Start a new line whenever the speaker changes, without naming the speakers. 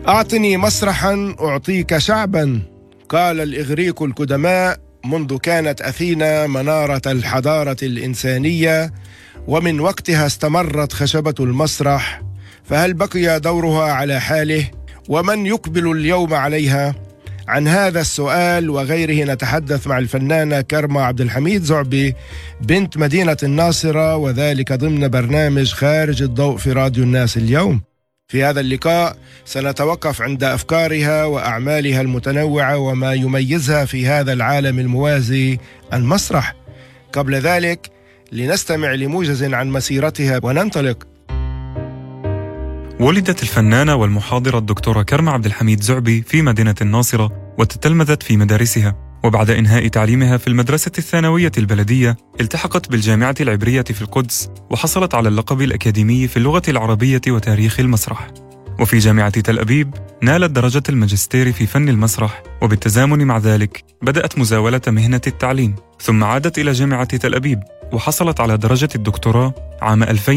أعطني مسرحا أعطيك شعبا، قال الإغريق القدماء منذ كانت أثينا منارة الحضارة الإنسانية، ومن وقتها استمرت خشبة المسرح، فهل بقي دورها على حاله؟ ومن يقبل اليوم عليها؟ عن هذا السؤال وغيره نتحدث مع الفنانة كرمة عبد الحميد زعبي بنت مدينة الناصرة، وذلك ضمن برنامج خارج الضوء في راديو الناس اليوم. في هذا اللقاء سنتوقف عند أفكارها وأعمالها المتنوعة وما يميزها في هذا العالم الموازي المسرح. قبل ذلك لنستمع لموجز عن مسيرتها وننطلق.
ولدت الفنانة والمحاضرة الدكتورة كرمة عبد الحميد زعبي في مدينة الناصرة، وتتلمذت في مدارسها، وبعد إنهاء تعليمها في المدرسة الثانوية البلدية التحقت بالجامعة العبرية في القدس، وحصلت على اللقب الأكاديمي في اللغة العربية وتاريخ المسرح. وفي جامعة تل أبيب نالت درجة الماجستير في فن المسرح، وبالتزامن مع ذلك بدأت مزاولة مهنة التعليم، ثم عادت إلى جامعة تل أبيب وحصلت على درجة الدكتوراه عام 2000